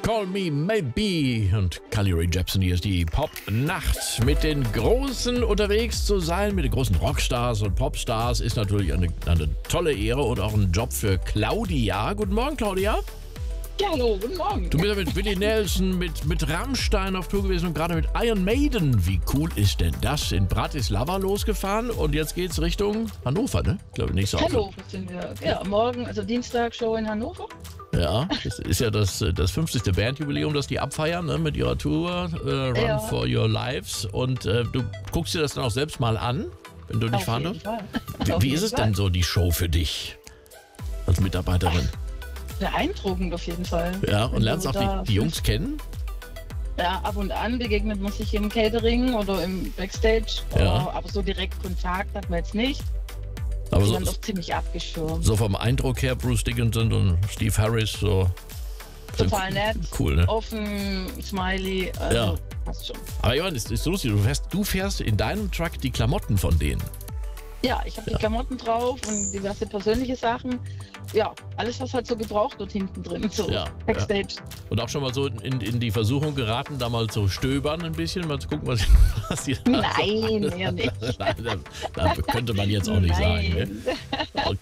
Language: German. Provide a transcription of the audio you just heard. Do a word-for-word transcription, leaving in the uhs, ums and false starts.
Call Me Maybe und Carly Rae Jepsen, hier ist die Pop-Nacht. Mit den Großen unterwegs zu sein, mit den großen Rockstars und Popstars ist natürlich eine, eine tolle Ehre und auch ein Job für Claudia. Guten Morgen, Claudia. Ja, hallo, guten Morgen. Du bist ja mit Willie Nelson, mit, mit Rammstein auf Tour gewesen und gerade mit Iron Maiden. Wie cool ist denn das? In Bratislava losgefahren und jetzt geht's Richtung Hannover, ne? Ich glaube, nächste Woche. Hannover sind wir. Ja, morgen, also Dienstag, Show in Hannover. Ja, es ist ja das, das fünfzigste Bandjubiläum, das die abfeiern, ne, mit ihrer Tour äh, Run Ja. for Your Lives. Und äh, du guckst dir das dann auch selbst mal an, wenn du nicht Auf fahren jeden darfst. Fall. Wie, Auf wie jeden ist es Fall. denn so, die Show für dich als Mitarbeiterin? Beeindruckend auf jeden Fall. Ja, und Wenn lernst du auch da die, die Jungs kennen? Ja, ab und an begegnet man sich im Catering oder im Backstage. Ja. Oh, aber so direkt Kontakt hat man jetzt nicht. Aber Die so, waren doch ziemlich abgeschirmt. so vom Eindruck her, Bruce Dickinson und Steve Harris, so. Total nett. Cool, ne? Offen, smiley. Also Ja. passt schon. Aber Johann, ist, ist lustig, du fährst, du fährst in deinem Truck die Klamotten von denen. Ja, ich habe die Klamotten drauf und diverse persönliche Sachen. Ja, alles, was halt so gebraucht wird hinten drin, so Ja, Backstage. Und auch schon mal so in, in die Versuchung geraten, da mal zu stöbern ein bisschen, mal zu gucken, was, was die da Nein, eher nicht. Nein, da, da könnte man jetzt auch nicht sagen. Ne? Nein. Okay.